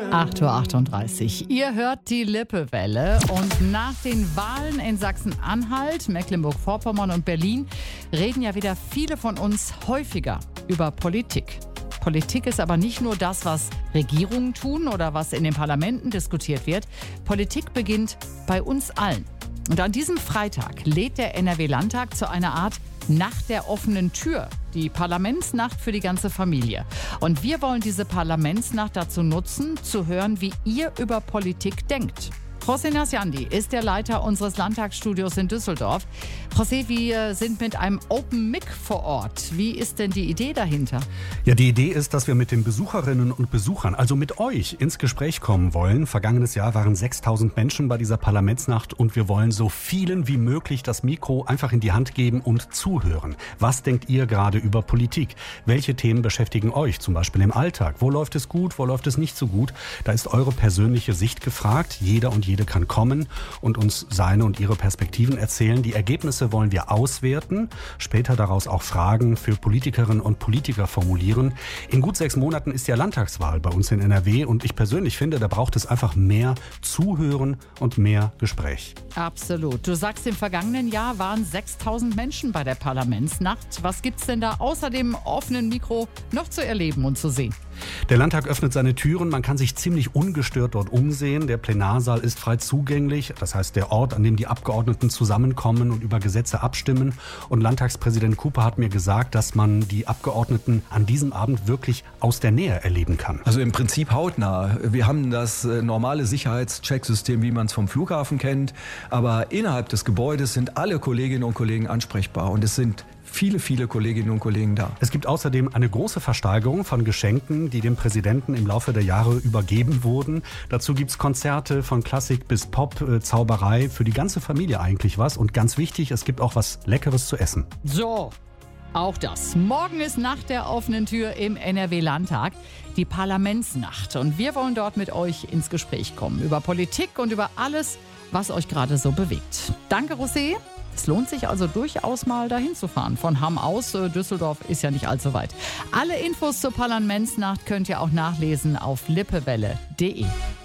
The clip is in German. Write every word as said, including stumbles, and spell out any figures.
acht Uhr achtunddreißig. Ihr hört die Lippewelle und nach den Wahlen in Sachsen-Anhalt, Mecklenburg-Vorpommern und Berlin reden ja wieder viele von uns häufiger über Politik. Politik ist aber nicht nur das, was Regierungen tun oder was in den Parlamenten diskutiert wird. Politik beginnt bei uns allen. Und an diesem Freitag lädt der N R W-Landtag zu einer Art Nacht der offenen Tür, die Parlamentsnacht für die ganze Familie. Und wir wollen diese Parlamentsnacht dazu nutzen, zu hören, wie ihr über Politik denkt. José Nasciandi ist der Leiter unseres Landtagsstudios in Düsseldorf. José, wir sind mit einem Open Mic vor Ort. Wie ist denn die Idee dahinter? Ja, die Idee ist, dass wir mit den Besucherinnen und Besuchern, also mit euch, ins Gespräch kommen wollen. Vergangenes Jahr waren sechstausend Menschen bei dieser Parlamentsnacht und wir wollen so vielen wie möglich das Mikro einfach in die Hand geben und zuhören. Was denkt ihr gerade über Politik? Welche Themen beschäftigen euch, zum Beispiel im Alltag? Wo läuft es gut, wo läuft es nicht so gut? Da ist eure persönliche Sicht gefragt. Jeder und jede kann kommen und uns seine und ihre Perspektiven erzählen. Die Ergebnisse wollen wir auswerten, später daraus auch Fragen für Politikerinnen und Politiker formulieren. In gut sechs Monaten ist ja Landtagswahl bei uns in N R W und ich persönlich finde, da braucht es einfach mehr Zuhören und mehr Gespräch. Absolut. Du sagst, im vergangenen Jahr waren sechstausend Menschen bei der Parlamentsnacht. Was gibt's denn da außer dem offenen Mikro noch zu erleben und zu sehen? Der Landtag öffnet seine Türen, man kann sich ziemlich ungestört dort umsehen. Der Plenarsaal ist frei zugänglich, das heißt der Ort, an dem die Abgeordneten zusammenkommen und über Gesetze abstimmen. Und Landtagspräsident Cooper hat mir gesagt, dass man die Abgeordneten an diesem Abend wirklich aus der Nähe erleben kann. Also im Prinzip hautnah. Wir haben das normale Sicherheitschecksystem, wie man es vom Flughafen kennt, aber innerhalb des Gebäudes sind alle Kolleginnen und Kollegen ansprechbar und es sind viele, viele Kolleginnen und Kollegen da. Es gibt außerdem eine große Versteigerung von Geschenken, die dem Präsidenten im Laufe der Jahre übergeben wurden. Dazu gibt es Konzerte von Klassik bis Pop, äh, Zauberei, für die ganze Familie eigentlich was. Und ganz wichtig, es gibt auch was Leckeres zu essen. So, auch das. Morgen ist Nacht der offenen Tür im N R W-Landtag, die Parlamentsnacht. Und wir wollen dort mit euch ins Gespräch kommen über Politik und über alles, was euch gerade so bewegt. Danke, José. Es lohnt sich also durchaus mal dahin zu fahren. Von Hamm aus, Düsseldorf ist ja nicht allzu weit. Alle Infos zur Parlamentsnacht könnt ihr auch nachlesen auf lippewelle punkt de.